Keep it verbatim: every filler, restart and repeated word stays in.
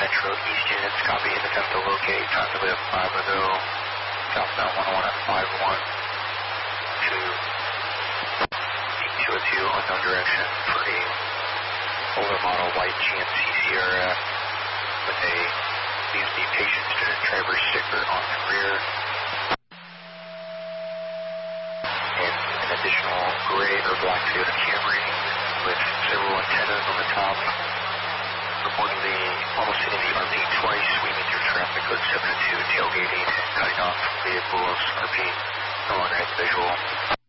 Metro East units, copy, in attempt to locate, possibly a five ago, southbound one oh one at five one to two oh two, unknown direction for a older model white G M C Sierra with a B S D patient student driver sticker on the rear and an additional gray or black Toyota Camry with several antennas on the top. Reportedly almost hitting the R P twice, weaving through traffic code seven two, tailgating and cutting off vehicles. R P no longer has visual.